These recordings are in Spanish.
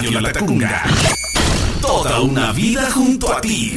Radio Latacunga. Toda una vida junto a ti.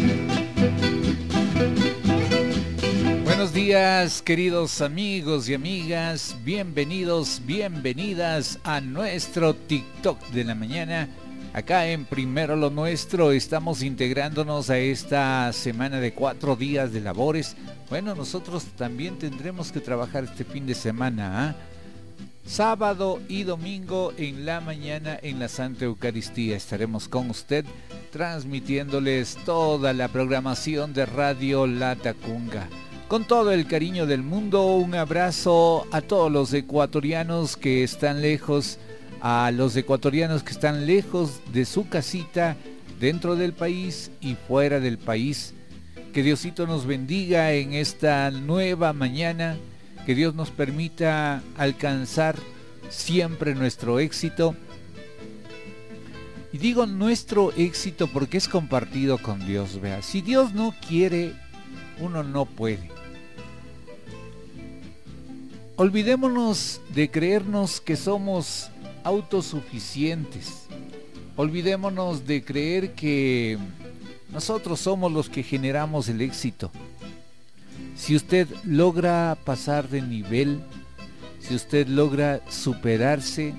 Buenos días, queridos amigos y amigas. Bienvenidos, bienvenidas a nuestro TikTok de la mañana. Acá en Primero lo Nuestro estamos integrándonos a esta semana de 4 días de labores. Bueno, nosotros también tendremos que trabajar este fin de semana, ¿eh? Sábado y domingo en la mañana en la Santa Eucaristía estaremos con usted transmitiéndoles toda la programación de Radio Latacunga. Con todo el cariño del mundo, un abrazo a todos los ecuatorianos que están lejos, a los ecuatorianos que están lejos de su casita, dentro del país y fuera del país. Que Diosito nos bendiga en esta nueva mañana. Que Dios nos permita alcanzar siempre nuestro éxito. Y digo nuestro éxito porque es compartido con Dios, vea. Si Dios no quiere, uno no puede. Olvidémonos de creernos que somos autosuficientes. Olvidémonos de creer que nosotros somos los que generamos el éxito. Si usted logra pasar de nivel, si usted logra superarse,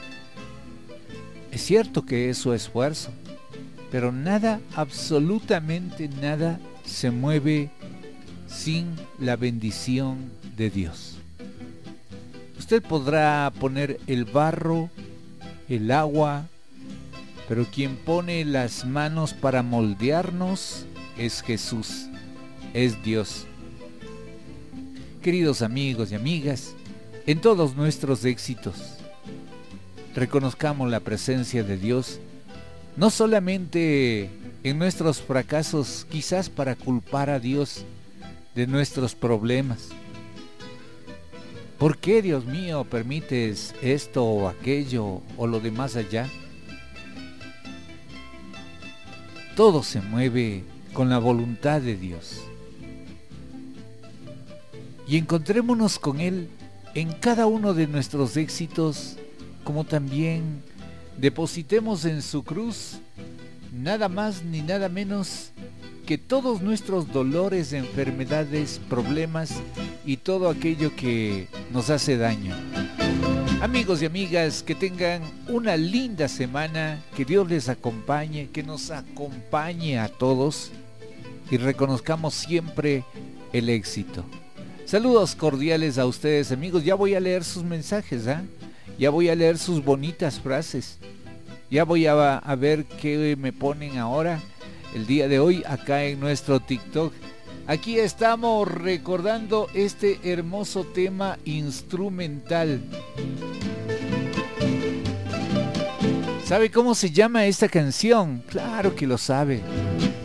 es cierto que es su esfuerzo, pero nada, absolutamente nada, se mueve sin la bendición de Dios. Usted podrá poner el barro, el agua, pero quien pone las manos para moldearnos es Jesús, es Dios. Queridos amigos y amigas, en todos nuestros éxitos, reconozcamos la presencia de Dios, no solamente en nuestros fracasos, quizás para culpar a Dios de nuestros problemas. ¿Por qué, Dios mío, permites esto o aquello o lo de más allá? Todo se mueve con la voluntad de Dios. Y encontrémonos con Él en cada uno de nuestros éxitos, como también depositemos en su cruz nada más ni nada menos que todos nuestros dolores, enfermedades, problemas y todo aquello que nos hace daño. Amigos y amigas, que tengan una linda semana, que Dios les acompañe, que nos acompañe a todos y reconozcamos siempre el éxito. Saludos cordiales a ustedes, amigos. Ya voy a leer sus mensajes, ¿eh? Ya voy a leer sus bonitas frases. Ya voy a ver qué me ponen ahora, el día de hoy, acá en nuestro TikTok. Aquí estamos recordando este hermoso tema instrumental. ¿Sabe cómo se llama esta canción? Claro que lo sabe.